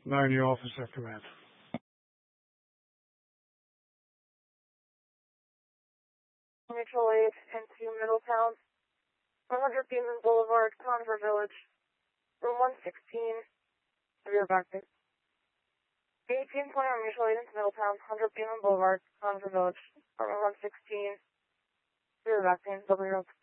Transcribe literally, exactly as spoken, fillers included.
nine, the office at command. Mutual aid into Middletown, one hundred Beeman Boulevard, Conver Village, room one sixteen, rear backpack. eighteen twenty on mutual aid into Middletown, one hundred Beeman Boulevard, Conver Village, room one sixteen, rear back pain, W.